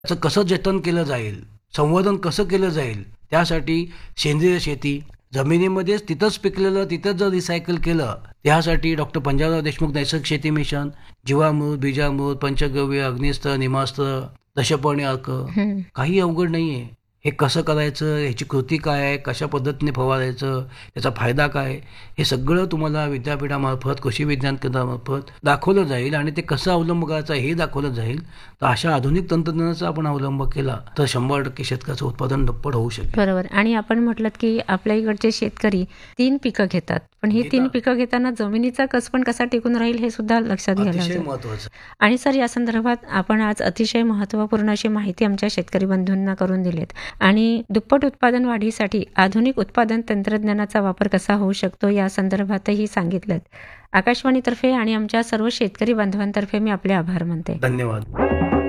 त्याचं कसं जतन केलं जाईल, संवर्धन कसं केलं जाईल, त्यासाठी सेंद्रिय शेती, जमिनीमध्येच तिथंच पिकलेलं तिथंच जर रिसायकल केलं, त्यासाठी डॉक्टर पंजाबराव देशमुख नैसर्गिक शेती मिशन, जीवामृत, बीजामृत, पंचगव्य, अग्निस्त्र, निमास्त्र, दशपर्णी अर्क, हं. काही अवघड नाहीये. हे कसं करायचं, ह्याची कृती काय आहे, कशा पद्धतीने फवारायचं, त्याचा फायदा काय, हे सगळं तुम्हाला विद्यापीठामार्फत, कृषी विज्ञान केंद्रामार्फत दाखवलं जाईल आणि ते कसं अवलंब करायचं हे दाखवलं जाईल. तर अशा आधुनिक तंत्रज्ञानाचा आपण अवलंब केला तर 100% शेतकऱ्याचं उत्पादन दुप्पट होऊ शकेल. बरोबर. आणि आपण म्हटलं की आपल्या इकडचे शेतकरी 3 पिकं घेतात. पण ही 3 पिकं घेताना जमिनीचा कस पण कसा टिकून राहील हे सुद्धा लक्षात घ्यायला अतिशय हवं. महत्वाचं. आणि सर, या संदर्भात आपण आज अतिशय महत्त्वपूर्ण अशी माहिती आमच्या शेतकरी बंधूंना करून दिलीत आणि दुप्पट उत्पादन वाढीसाठी आधुनिक उत्पादन तंत्रज्ञानाचा वापर कसा होऊ शकतो या संदर्भातही सांगितलं. आकाशवाणीतर्फे आणि आमच्या सर्व शेतकरी बांधवांतर्फे मी आपले आभार मानते. धन्यवाद.